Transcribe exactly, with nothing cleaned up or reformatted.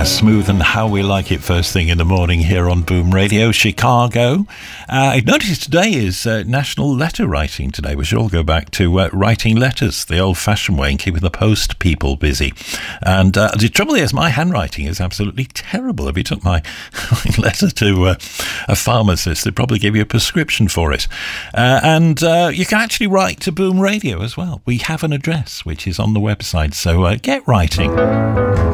Smooth and how we like it first thing in the morning here on Boom Radio Chicago. Uh, I noticed today is uh, National Letter Writing Today. We should all go back to uh, writing letters the old-fashioned way and keeping the post people busy. And uh, the trouble is, my handwriting is absolutely terrible. If you took my letter to uh, a pharmacist, they'd probably give you a prescription for it. Uh, and uh, you can actually write to Boom Radio as well. We have an address which is on the website, so uh, get writing.